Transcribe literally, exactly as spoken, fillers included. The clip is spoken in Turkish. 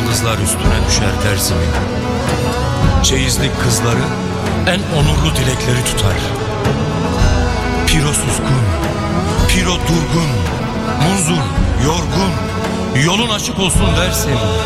yıldızlar üstüne düşer dersimin. Çeyizlik kızları en onurlu dilekleri tutar. Piro suskun, Piro durgun, Munzur yorgun, yolun açık olsun dersin.